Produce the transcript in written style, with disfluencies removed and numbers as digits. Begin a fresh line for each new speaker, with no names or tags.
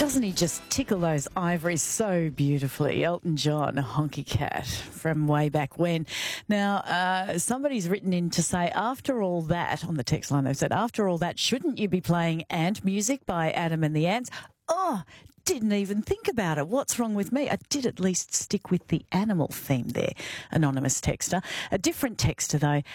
Doesn't he just tickle those ivories so beautifully? Elton John, Honky Cat, from way back when. Now, somebody's written in to say, after all that, on the text line, they've said, after all that, shouldn't you be playing Ant Music by Adam and the Ants? Oh, didn't even think about it. What's wrong with me? I did at least stick with the animal theme there, anonymous texter. A different texter, though,